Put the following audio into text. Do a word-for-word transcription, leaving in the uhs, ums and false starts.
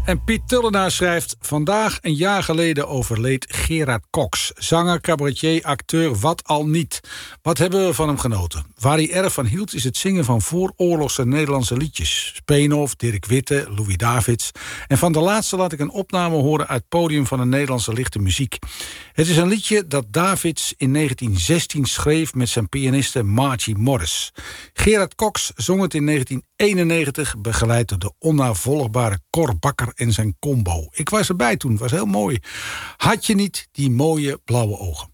En Piet Tullenaar schrijft: vandaag een jaar geleden overleed Gerard Cox. Zanger, cabaretier, acteur, wat al niet. Wat hebben we van hem genoten? Waar hij erg van hield is het zingen van vooroorlogse Nederlandse liedjes. Speenhof, Dirk Witte, Louis Davids. En van de laatste laat ik een opname horen uit het podium van de Nederlandse lichte muziek. Het is een liedje dat Davids in negentien zestien schreef met zijn pianiste Margie Morris. Gerard Cox zong het in negentien eenennegentig, begeleid door de onnavolgbare Cor Bakker en zijn combo. Ik was erbij toen, het was heel mooi. Had je niet die mooie blauwe ogen?